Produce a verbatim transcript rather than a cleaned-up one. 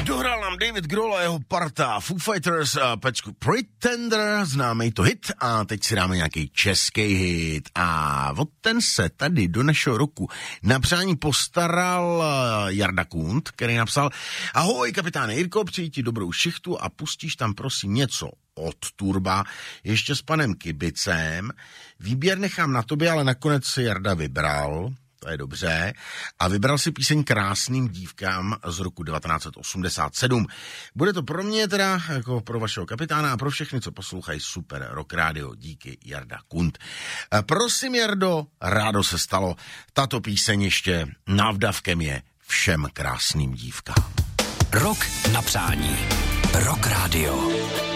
Dohrál nám David Grohl a jeho parta Foo Fighters a pecku Pretender, známej to hit, a teď si dáme nějaký český hit a od ten se tady do našeho roku na přání postaral Jarda Kund, který napsal: ahoj kapitáne Jirko, přeji ti dobrou šichtu a pustíš tam prosím něco od Turba, ještě s panem Kibicem. Výběr nechám na tobě, ale nakonec si Jarda vybral. To je dobře. A vybral si píseň Krásným dívkám z roku devatenáct osmdesát sedm. Bude to pro mě teda, jako pro vašeho kapitána a pro všechny, co poslouchají Super Rock Radio. Díky, Jarda Kund. Prosím, Jardo, rádo se stalo. Tato píseň ještě návdavkem je Všem krásným dívkám. Rock na přání. Rock Radio.